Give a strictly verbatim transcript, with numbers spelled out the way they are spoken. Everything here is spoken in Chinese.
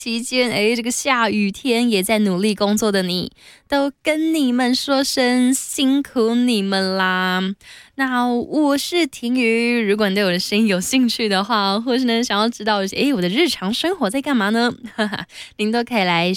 期间，哎，这个下雨天也在努力工作的你，都跟你们说声辛苦你们啦。那我是婷瑜，如果你对我的声音有兴趣的话，或是呢想要知道，哎，我的日常生活在干嘛呢？您都可以来